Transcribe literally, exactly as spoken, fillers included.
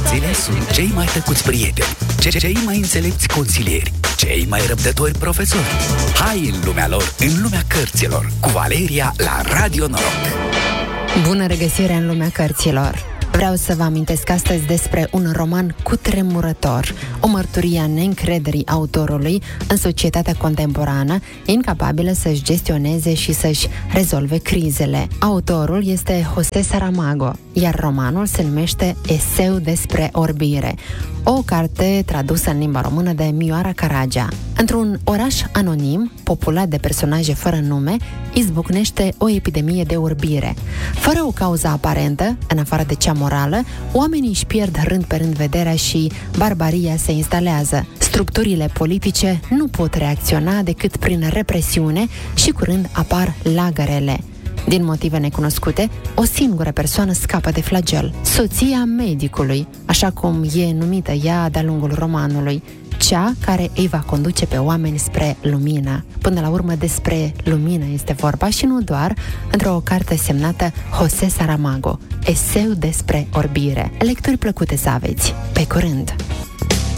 Cărțile sunt cei mai tăcuți prieteni, cei mai înțelepți consilieri, cei mai răbdători profesori. Hai în lumea lor, în lumea cărților, cu Valeria la Radio Noroc. Bună regăsire în lumea cărților! Vreau să vă amintesc astăzi despre un roman cutremurător, o mărturie a neîncrederii autorului în societatea contemporană, incapabilă să-și gestioneze și să-și rezolve crizele. Autorul este José Saramago, iar romanul se numește Eseu despre orbire, o carte tradusă în limba română de Mioara Caragea. Într-un oraș anonim, populat de personaje fără nume, izbucnește o epidemie de orbire. Fără o cauză aparentă, în afară de cea morală, oamenii își pierd rând pe rând vederea și barbaria se instalează. Structurile politice nu pot reacționa decât prin represiune și curând apar lagărele. Din motive necunoscute, o singură persoană scapă de flagel, soția medicului, așa cum e numită ea de-a lungul romanului, cea care îi va conduce pe oameni spre lumină. Până la urmă despre lumină este vorba și nu doar, într-o carte semnată José Saramago, Eseu despre orbire. Lecturi plăcute să aveți! Pe curând!